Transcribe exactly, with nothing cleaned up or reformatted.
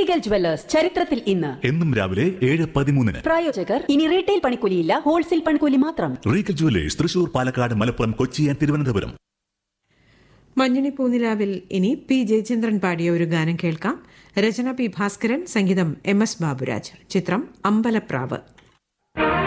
Regal jewellers ചരിത്രത്തിൽ ഇന്ന് എന്നും രാവിലെ ഏഴ് പതിമൂന്നിന്. പ്രായോജകർ ഇനി റീറ്റെയിൽ പണിക്കൂലിയില്ല, ഹോൾസെയിൽ പണിക്കൂലി മാത്രം. Regal jewellers Thrissur, Palakkad, Malappuram, Kochi and Thiruvananthapuram. മഞ്ഞണി പൂനിലാവിൽ ഇനി പി ജയചന്ദ്രൻ പാടിയ ഒരു ഗാനം കേൾക്കാം. രചന പി ഭാസ്കരൻ, സംഗീതം എം എസ് ബാബുരാജ്. ചിത്രം അമ്പലപ്രാവ്.